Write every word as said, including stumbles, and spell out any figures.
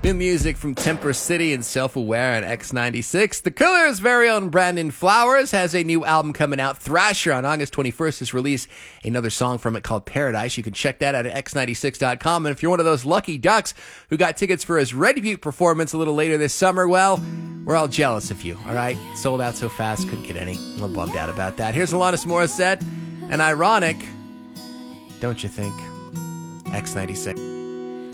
New music from Temper City and Self-Aware on X ninety-six. The Killer's very own Brandon Flowers has a new album coming out. Thrasher on August twenty-first has released another song from it called Paradise. You can check that out at x ninety-six dot com. And if you're one of those lucky ducks who got tickets for his Red Butte performance a little later this summer, well, we're all jealous of you, all right? Sold out so fast, couldn't get any. I'm a little bummed out about that. Here's Alanis Morissette and Ironic, don't you think? X ninety-six.